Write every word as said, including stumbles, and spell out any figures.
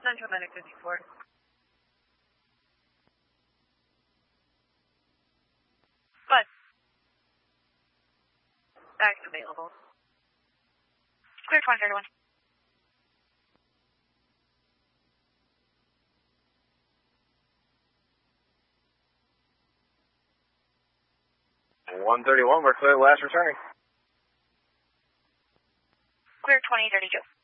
Central Medic fifty-four. But back available. Clear twenty thirty-one. one thirty-one, we're clear, last returning. Clear twenty thirty-two.